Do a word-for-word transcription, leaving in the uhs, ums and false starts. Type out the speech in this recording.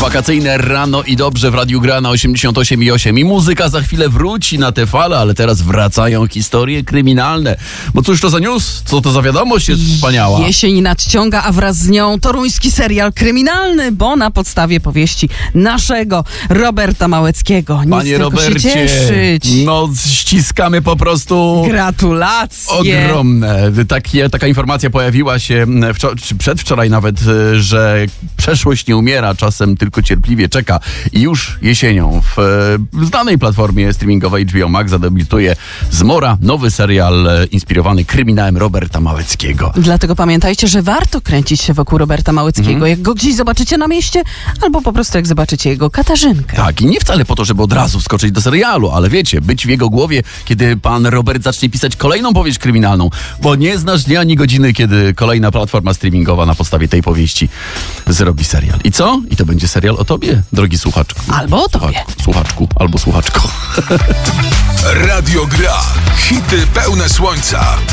Wakacyjne rano i dobrze w Radiu Gra na osiemdziesiąt osiem i osiem. I muzyka za chwilę wróci na te fale, ale teraz wracają historie kryminalne. Bo cóż to za news? Co to za wiadomość jest wspaniała? Jesień nadciąga, a wraz z nią toruński serial kryminalny, bo na podstawie powieści naszego Roberta Małeckiego. Nic Panie tylko się Robercie, cieszyć. no ściskamy po prostu... Gratulacje. Ogromne. Takie, taka informacja pojawiła się wczor- czy przedwczoraj nawet, że przeszłość nie umiera, czasem tylko cierpliwie czeka. I już jesienią w e, znanej platformie streamingowej H B O Max zadebiutuje Zmora, nowy serial e, inspirowany kryminałem Roberta Małeckiego. Dlatego pamiętajcie, że warto kręcić się wokół Roberta Małeckiego. Mhm. Jak go gdzieś zobaczycie na mieście, albo po prostu jak zobaczycie jego Katarzynkę. Tak, i nie wcale po to, żeby od razu wskoczyć do serialu, ale wiecie, być w jego głowie, kiedy pan Robert zacznie pisać kolejną powieść kryminalną, bo nie znasz dnia ani godziny, kiedy kolejna platforma streamingowa na podstawie tej powieści zrobi serial. I co? I to będzie serial o tobie, drogi słuchaczku. Albo o tobie. Słuchaczku, słuchaczku albo słuchaczko. Radio Gra. Hity pełne słońca.